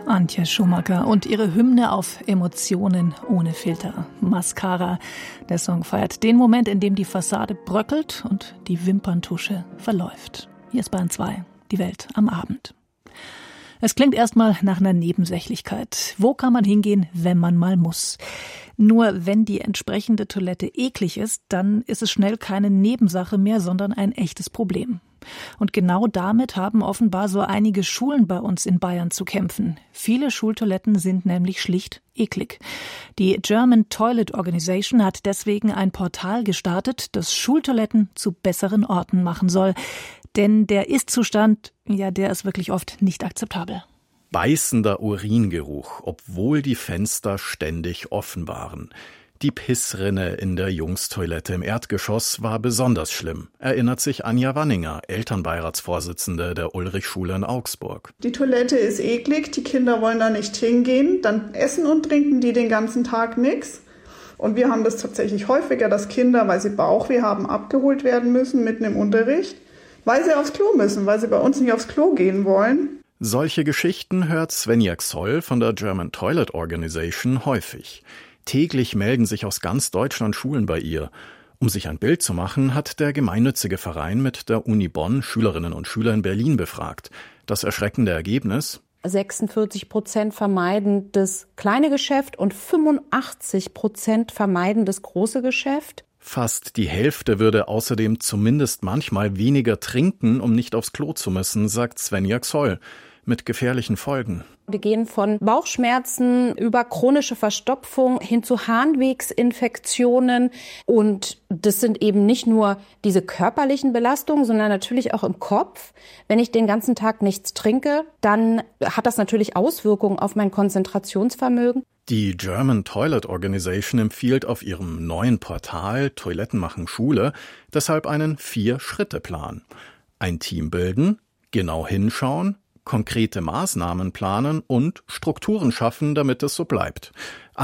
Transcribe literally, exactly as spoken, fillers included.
Antje Schumacher und ihre Hymne auf Emotionen ohne Filter. Mascara. Der Song feiert den Moment, in dem die Fassade bröckelt und die Wimperntusche verläuft. Hier ist Bayern zwei, die Welt am Abend. Es klingt erstmal nach einer Nebensächlichkeit. Wo kann man hingehen, wenn man mal muss? Nur wenn die entsprechende Toilette eklig ist, dann ist es schnell keine Nebensache mehr, sondern ein echtes Problem. Und genau damit haben offenbar so einige Schulen bei uns in Bayern zu kämpfen. Viele Schultoiletten sind nämlich schlicht eklig. Die German Toilet Organization hat deswegen ein Portal gestartet, das Schultoiletten zu besseren Orten machen soll. Denn der Ist-Zustand, ja, der ist wirklich oft nicht akzeptabel. Beißender Uringeruch, obwohl die Fenster ständig offen waren. Die Pissrinne in der Jungstoilette im Erdgeschoss war besonders schlimm, erinnert sich Anja Wanninger, Elternbeiratsvorsitzende der Ulrichschule in Augsburg. Die Toilette ist eklig, die Kinder wollen da nicht hingehen, dann essen und trinken die den ganzen Tag nichts. Und wir haben das tatsächlich häufiger, dass Kinder, weil sie Bauchweh haben, abgeholt werden müssen mitten im Unterricht, weil sie aufs Klo müssen, weil sie bei uns nicht aufs Klo gehen wollen. Solche Geschichten hört Svenja Xoll von der German Toilet Organization häufig. Täglich melden sich aus ganz Deutschland Schulen bei ihr. Um sich ein Bild zu machen, hat der gemeinnützige Verein mit der Uni Bonn Schülerinnen und Schüler in Berlin befragt. Das erschreckende Ergebnis: sechsundvierzig Prozent vermeiden das kleine Geschäft und fünfundachtzig Prozent vermeiden das große Geschäft. Fast die Hälfte würde außerdem zumindest manchmal weniger trinken, um nicht aufs Klo zu müssen, sagt Svenja Xoll. Mit gefährlichen Folgen. Wir gehen von Bauchschmerzen über chronische Verstopfung hin zu Harnwegsinfektionen. Und das sind eben nicht nur diese körperlichen Belastungen, sondern natürlich auch im Kopf. Wenn ich den ganzen Tag nichts trinke, dann hat das natürlich Auswirkungen auf mein Konzentrationsvermögen. Die German Toilet Organization empfiehlt auf ihrem neuen Portal Toiletten machen Schule deshalb einen Vier-Schritte-Plan. Ein Team bilden, genau hinschauen, konkrete Maßnahmen planen und Strukturen schaffen, damit es so bleibt.